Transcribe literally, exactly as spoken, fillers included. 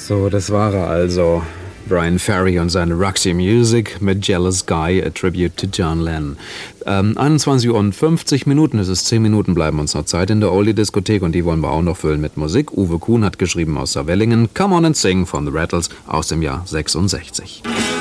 So, das war er also. Bryan Ferry und seine Roxy Music mit Jealous Guy, a Tribute to John Lennon. Ähm, einundzwanzig Uhr und fünfzig Minuten, es ist zehn Minuten, bleiben uns noch Zeit in der Oldie-Diskothek und die wollen wir auch noch füllen mit Musik. Uwe Kuhn hat geschrieben aus Saarwellingen, Come On and Sing von The Rattles aus dem Jahr sechsundsechzig.